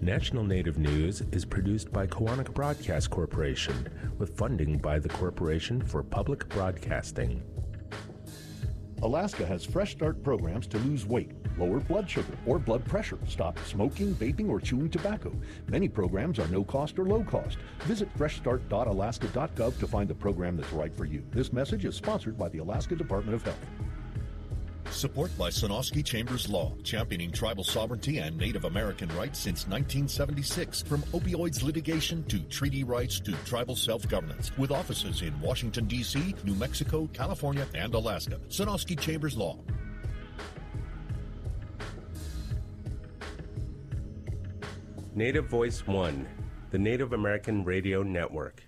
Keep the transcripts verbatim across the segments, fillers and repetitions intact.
National Native News is produced by Koahnic Broadcast Corporation with funding by the Corporation for Public Broadcasting. Alaska has Fresh Start programs to lose weight, lower blood sugar or blood pressure, stop smoking, vaping, or chewing tobacco. Many programs are no cost or low cost. Visit fresh start dot alaska dot gov to find the program that's right for you. This message is sponsored by the Alaska Department of Health. Support by Sonosky Chambers Law, championing tribal sovereignty and Native American rights since nineteen seventy-six. From opioids litigation to treaty rights to tribal self-governance. With offices in Washington, D C, New Mexico, California, and Alaska. Sonosky Chambers Law. Native Voice One, the Native American Radio Network.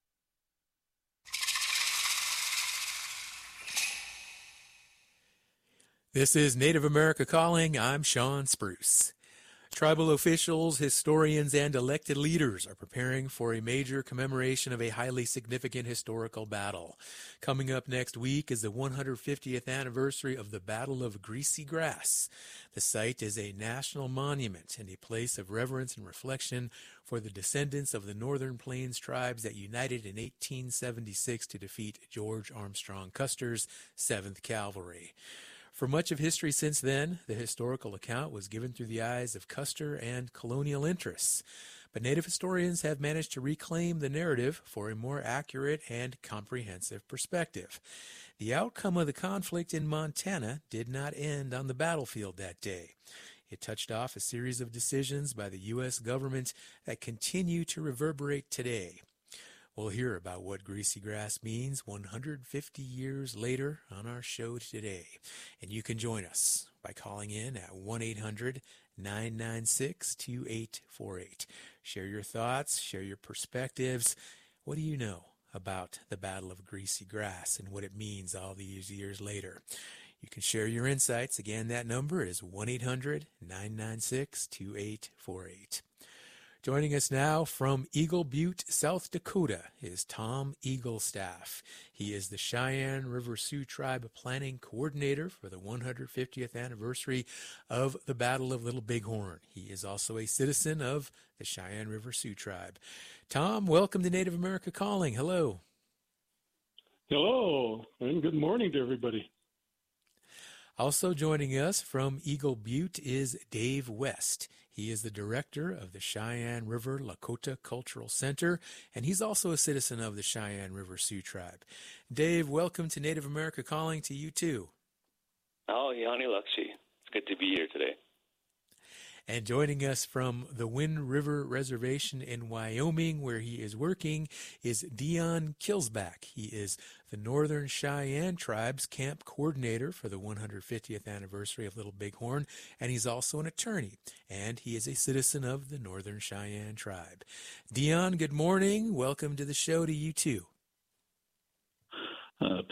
This is Native America Calling. I'm Sean Spruce. Tribal officials, historians, and elected leaders are preparing for a major commemoration of a highly significant historical battle. Coming up next week is the one hundred fiftieth anniversary of the Battle of Greasy Grass. The site is a national monument and a place of reverence and reflection for the descendants of the Northern Plains tribes that united in eighteen seventy-six to defeat George Armstrong Custer's seventh Cavalry. For much of history since then, the historical account was given through the eyes of Custer and colonial interests. But Native historians have managed to reclaim the narrative for a more accurate and comprehensive perspective. The outcome of the conflict in Montana did not end on the battlefield that day. It touched off a series of decisions by the U S government that continue to reverberate today. We'll hear about what Greasy Grass means one hundred fifty years later on our show today. And you can join us by calling in at one eight hundred nine nine six two eight four eight. Share your thoughts, share your perspectives. What do you know about the Battle of Greasy Grass and what it means all these years later? You can share your insights. Again, that number is one eight hundred nine nine six two eight four eight. Joining us now from Eagle Butte, South Dakota, is Tom Eaglestaff. He is the Cheyenne River Sioux Tribe Planning Coordinator for the one hundred fiftieth anniversary of the Battle of Little Bighorn. He is also a citizen of the Cheyenne River Sioux Tribe. Tom, welcome to Native America Calling. Hello. Hello, and good morning to everybody. Also joining us from Eagle Butte is Dave West. He is the director of the Cheyenne River Lakota Cultural Center, and he's also a citizen of the Cheyenne River Sioux Tribe. Dave, welcome to Native America Calling to you too. Oh, Yanni Lakshi. It's good to be here today. And joining us from the Wind River Reservation in Wyoming, where he is working, is Dion Kilsback. He is the Northern Cheyenne Tribe's camp coordinator for the one hundred fiftieth anniversary of Little Bighorn, and he's also an attorney, and he is a citizen of the Northern Cheyenne Tribe. Dion, good morning. Welcome to the show to you too. Uh,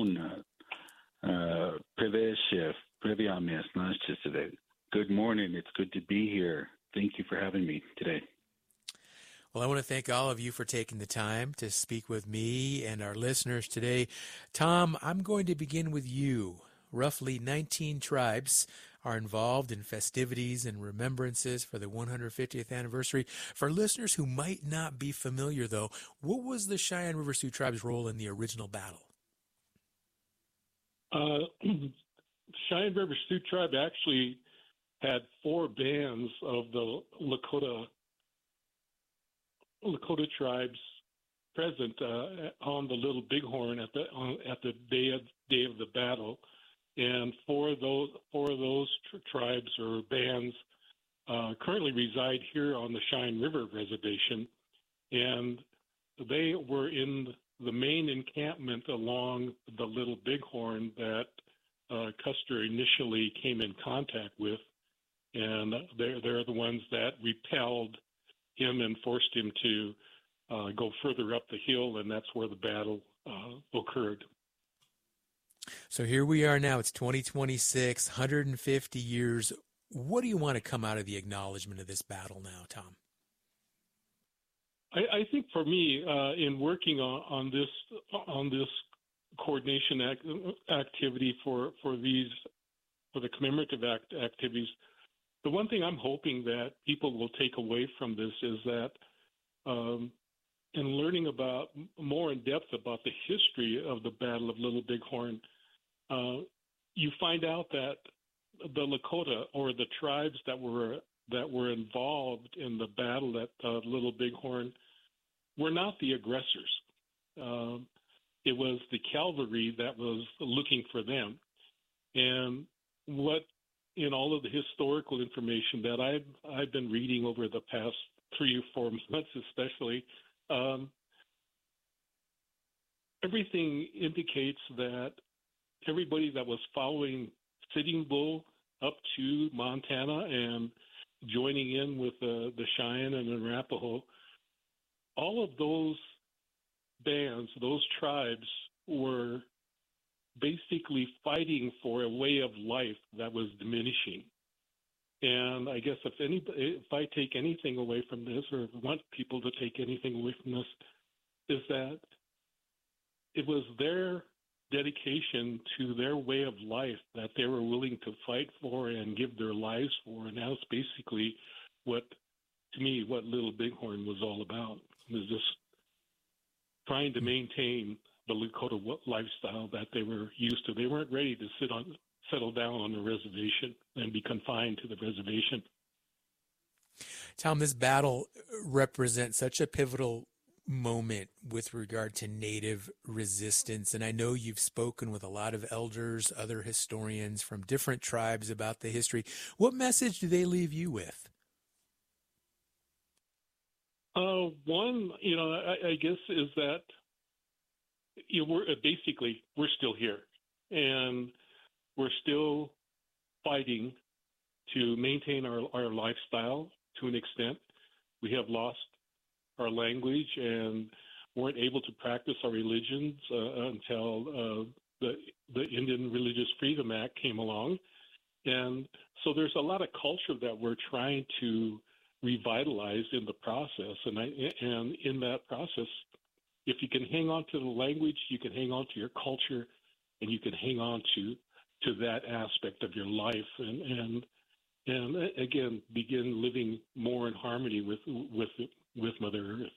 Good morning. It's good to be here. Thank you for having me today. Well, I want to thank all of you for taking the time to speak with me and our listeners today. Tom, I'm going to begin with you. Roughly nineteen tribes are involved in festivities and remembrances for the one hundred fiftieth anniversary. For listeners who might not be familiar, though, what was the Cheyenne River Sioux Tribe's role in the original battle? Uh, Cheyenne River Sioux Tribe actually had four bands of the Lakota Lakota tribes present uh, on the Little Bighorn at the on, at the day of day of the battle, and four of those four of those tr- tribes or bands uh, currently reside here on the Cheyenne River Reservation, and they were in the main encampment along the Little Bighorn that uh, Custer initially came in contact with. And they're, they're the ones that repelled him and forced him to uh, go further up the hill, and that's where the battle uh, occurred. So here we are now. It's twenty twenty-six, one hundred fifty years. What do you want to come out of the acknowledgement of this battle now, Tom? I, I think for me, uh, in working on, on this on this coordination act, activity for, for these for the commemorative act, activities, the one thing I'm hoping that people will take away from this is that um, in learning about more in depth about the history of the Battle of Little Bighorn, uh, you find out that the Lakota, or the tribes that were that were involved in the battle at uh, Little Bighorn, were not the aggressors. Um, it was the cavalry that was looking for them. And what, in all of the historical information that I've, I've been reading over the past three or four months especially, um, everything indicates that everybody that was following Sitting Bull up to Montana and joining in with uh, the Cheyenne and the Arapaho, all of those bands, those tribes were basically fighting for a way of life that was diminishing. And I guess if any, if I take anything away from this, or want people to take anything away from this, is that it was their dedication to their way of life that they were willing to fight for and give their lives for. And that's basically what, to me, what Little Bighorn was all about. It was just trying to maintain the Lakota lifestyle that they were used to. They weren't ready to sit on, settle down on the reservation and be confined to the reservation. Tom, this battle represents such a pivotal moment with regard to Native resistance. And I know you've spoken with a lot of elders, other historians from different tribes about the history. What message do they leave you with? Uh, one, you know, I, I guess is that, you know, we're basically, we're still here, and we're still fighting to maintain our, our lifestyle to an extent. We have lost our language and weren't able to practice our religions uh, until uh, the the Indian Religious Freedom Act came along. And so there's a lot of culture that we're trying to revitalize in the process. And I, and in that process, if you can hang on to the language, you can hang on to your culture, and you can hang on to to that aspect of your life, and and and again begin living more in harmony with with with Mother Earth.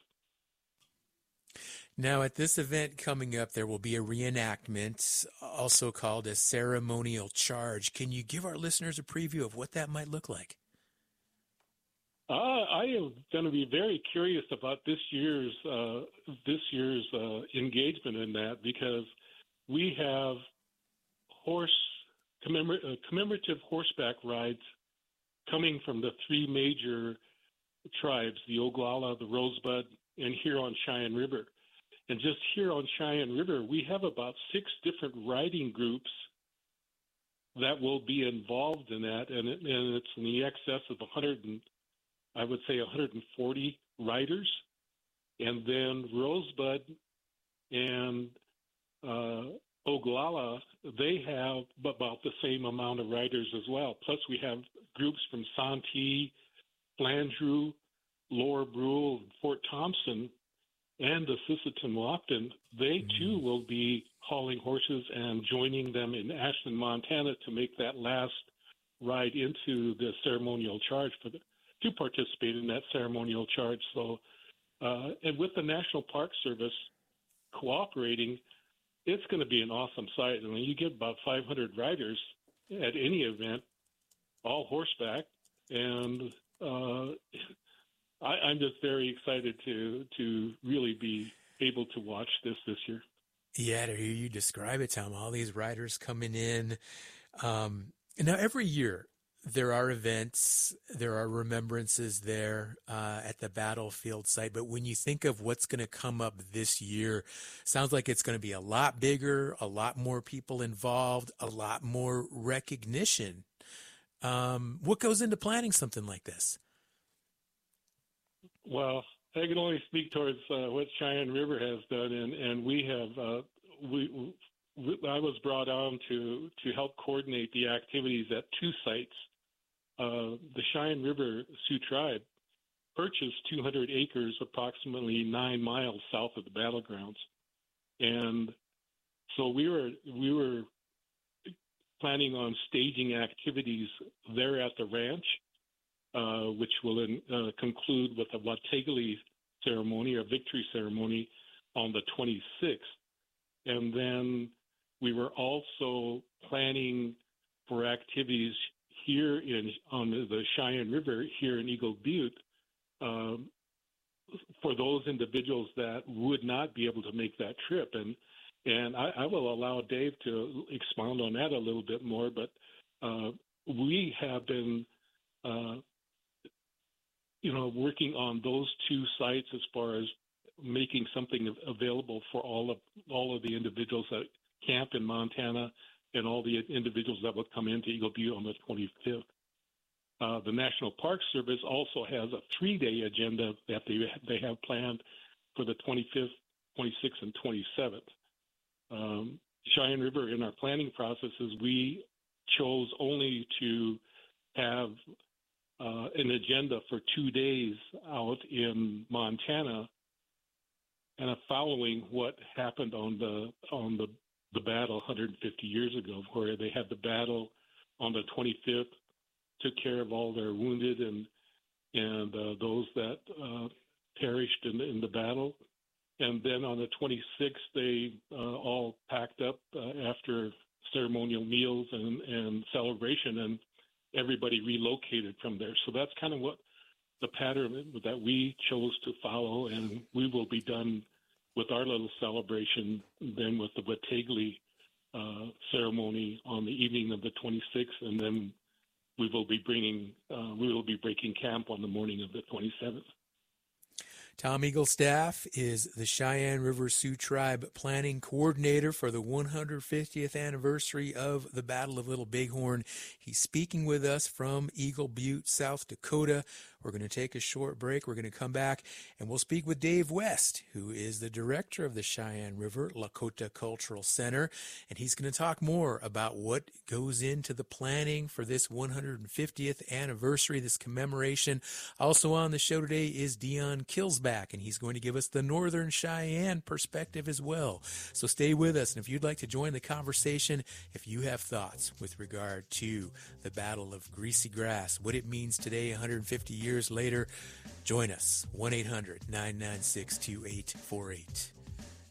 Now, at this event coming up, there will be a reenactment, also called a ceremonial charge. Can you give our listeners a preview of what that might look like? Uh, I am going to be very curious about this year's uh, this year's uh, engagement in that, because we have horse commemor- uh, commemorative horseback rides coming from the three major tribes, the Oglala, the Rosebud, and Huron-Cheyenne River. And just here on Cheyenne River, we have about six different riding groups that will be involved in that, and, it, and it's in the excess of one hundred, and, I would say, one hundred forty riders. And then Rosebud and uh, Oglala, they have about the same amount of riders as well. Plus, we have groups from Santee, Flandreau, Lower Brule, Fort Thompson, and the Sisseton-Wahpeton. They, too, will be hauling horses and joining them in Ashland, Montana, to make that last ride into the ceremonial charge for the, to participate in that ceremonial charge. So, uh, and with the National Park Service cooperating, it's going to be an awesome sight. I mean, you get about five hundred riders at any event, all horseback, and uh, I, I'm just very excited to to really be able to watch this this year. Yeah, to hear you describe it, Tom, all these riders coming in. Um, now, every year there are events, there are remembrances there uh, at the battlefield site. But when you think of what's going to come up this year, sounds like it's going to be a lot bigger, a lot more people involved, a lot more recognition. Um, what goes into planning something like this? Well, I can only speak towards uh, what Cheyenne River has done, and, and we have. Uh, we, we, I was brought on to to help coordinate the activities at two sites. Uh, the Cheyenne River Sioux Tribe purchased two hundred acres, approximately nine miles south of the battlegrounds, and so we were we were planning on staging activities there at the ranch. uh, which will uh, conclude with a Waitegele ceremony, or victory ceremony, on the twenty-sixth. And then we were also planning for activities here in on the Cheyenne River here in Eagle Butte um, for those individuals that would not be able to make that trip. And and I, I will allow Dave to expound on that a little bit more, but uh, we have been, uh, you know, working on those two sites as far as making something available for all of all of the individuals that camp in Montana and all the individuals that would come into Eagle Butte on the twenty-fifth. Uh, the National Park Service also has a three-day agenda that they they have planned for the twenty-fifth, twenty-sixth, and twenty-seventh. Um, Cheyenne River, in our planning processes, we chose only to have uh, an agenda for two days out in Montana, and a following what happened on the on the, the battle one hundred fifty years ago, where they had the battle on the twenty-fifth, took care of all their wounded and and uh, those that uh, perished in the, in the battle. And then on the twenty-sixth, they uh, all packed up uh, after ceremonial meals and, and celebration, and everybody relocated from there. So that's kind of what the pattern that we chose to follow, and we will be done with our little celebration then with the Waitegele uh, ceremony on the evening of the twenty-sixth, and then we will be bringing uh, we will be breaking camp on the morning of the twenty-seventh. Tom Eaglestaff is the Cheyenne River Sioux Tribe Planning Coordinator for the one hundred fiftieth anniversary of the Battle of Little Bighorn. He's speaking with us from Eagle Butte, South Dakota. We're going to take a short break. We're going to come back, and we'll speak with Dave West, who is the director of the Cheyenne River Lakota Cultural Center, and he's going to talk more about what goes into the planning for this one hundred fiftieth anniversary, this commemoration. Also on the show today is Dion Kilsback, and he's going to give us the Northern Cheyenne perspective as well. So stay with us, and if you'd like to join the conversation, if you have thoughts with regard to the Battle of Greasy Grass, what it means today, one hundred fifty years later, join us. one eight hundred nine nine six two eight four eight.